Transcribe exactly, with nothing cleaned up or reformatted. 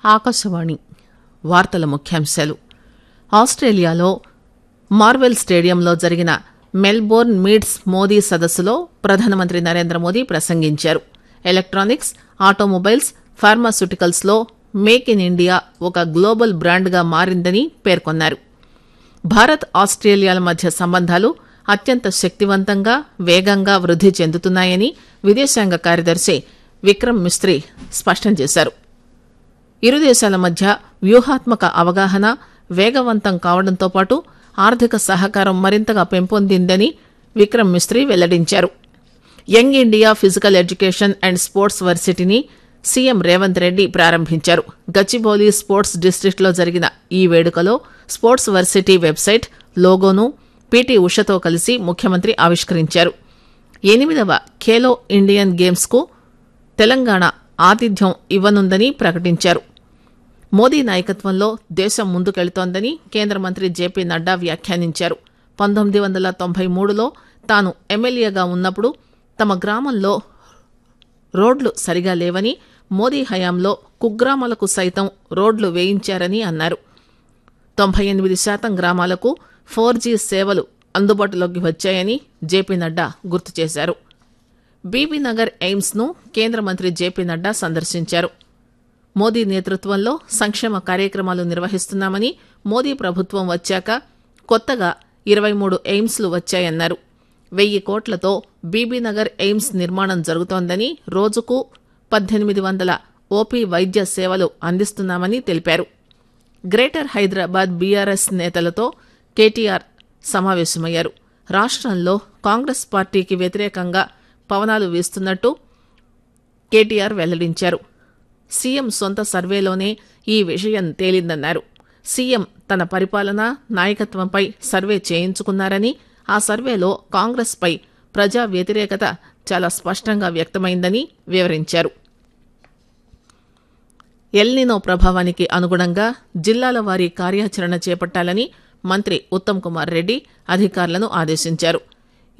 ఆకాశవాణి వార్తల ముఖ్యాంశాలు. ఆస్ట్రేలియాలో మార్వెల్ స్టేడియంలో జరిగిన మెల్బోర్న్ మీట్స్ మోదీ సదస్సులో ప్రధానమంత్రి నరేంద్ర మోదీ ప్రసంగించారు. ఎలక్ట్రానిక్స్, ఆటోమొబైల్స్, ఫార్మాస్యూటికల్స్ లో మేక్ ఇన్ ఇండియా ఒక గ్లోబల్ బ్రాండ్గా మారిందని పేర్కొన్నారు. భారత్ ఆస్ట్రేలియాల మధ్య సంబంధాలు అత్యంత శక్తివంతంగా, వేగంగా వృద్ది చెందుతున్నాయని విదేశాంగ కార్యదర్శి విక్రమ్ మిస్త్రీ స్పష్టం చేశారు. ఇరు దేశాల మధ్య వ్యూహాత్మక అవగాహన వేగవంతం కావడంతో పాటు ఆర్థిక సహకారం మరింతగా పెంపొందిందని విక్రమ్ మిస్త్రీ వెల్లడించారు. Young India physical education and sports వర్సిటీని CM Revanth Reddy ప్రారంభించారు. గచ్చిబౌలి స్పోర్ట్స్ డిస్టిక్ట్లో జరిగిన ఈ వేడుకలో స్పోర్ట్స్ వర్సిటీ వెబ్సైట్, లోగోను పీటీ ఉషతో కలిసి ముఖ్యమంత్రి ఆవిష్కరించారు. ఎనిమిదవ ఖేలో ఇండియన్ గేమ్స్ కు తెలంగాణ ఆతిథ్యం ఇవ్వనుందని ప్రకటించారు. మోదీ నాయకత్వంలో దేశం ముందుకెళుతోందని కేంద్ర మంత్రి జేపీ నడ్డా వ్యాఖ్యానించారు. పంతొమ్మిది వందల తొంభై మూడులో తాను ఎమ్మెల్యేగా ఉన్నప్పుడు తమ గ్రామంలో రోడ్లు సరిగా లేవని, మోదీ హయాంలో కుగ్రామాలకు సైతం రోడ్లు వేయించారని అన్నారు. తొంభై ఎనిమిది శాతం గ్రామాలకు ఫోర్ జీ సేవలు అందుబాటులోకి వచ్చాయని జేపీ నడ్డా గుర్తు చేశారు. బీబీనగర్ ఎయిమ్స్ ను కేంద్ర మంత్రి జేపీ నడ్డా సందర్శించారు. మోదీ నేతృత్వంలో సంక్షేమ కార్యక్రమాలు నిర్వహిస్తున్నామని, మోదీ ప్రభుత్వం వచ్చాక కొత్తగా ఇరవై మూడు ఎయిమ్స్లు వచ్చాయన్నారు. వెయ్యి కోట్లతో బీబీనగర్ ఎయిమ్స్ నిర్మాణం జరుగుతోందని, రోజుకు పద్దెనిమిది వందల ఓపీ వైద్య సేవలు అందిస్తున్నామని తెలిపారు. గ్రేటర్ హైదరాబాద్ బీఆర్ఎస్ నేతలతో కేటీఆర్ సమావేశమయ్యారు. రాష్ట్రంలో కాంగ్రెస్ పార్టీకి వ్యతిరేకంగా పవనాలు వీస్తున్నట్టు కేటీఆర్ వెల్లడించారు. సీఎం సొంత సర్వేలోనే ఈ విషయం తేలిందన్నారు. సీఎం తన పరిపాలన, నాయకత్వంపై సర్వే చేయించుకున్నారని, ఆ సర్వేలో కాంగ్రెస్ పై ప్రజా వ్యతిరేకత చాలా స్పష్టంగా వ్యక్తమైందని వివరించారు. ఎల్నినో ప్రభావానికి అనుగుణంగా జిల్లాల వారీ కార్యాచరణ చేపట్టాలని మంత్రి ఉత్తమ్ కుమార్ రెడ్డి అధికారులను ఆదేశించారు.